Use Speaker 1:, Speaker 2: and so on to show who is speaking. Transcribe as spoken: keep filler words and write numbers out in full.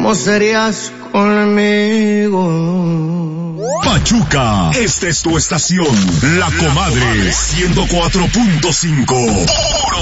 Speaker 1: ¿cómo serías conmigo?
Speaker 2: Pachuca, esta es tu estación, La Comadre, ciento cuatro punto cinco.